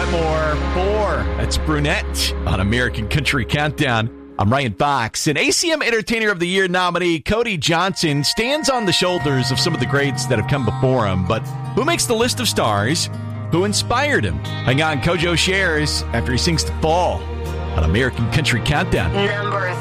Wetmore 4. That's Brunette on American Country Countdown. I'm Ryan Fox. And ACM Entertainer of the Year nominee Cody Johnson stands on the shoulders of some of the greats that have come before him. But who makes the list of stars? Who inspired him? Hang on, Kojo shares after he sings The Fall on American Country Countdown. Number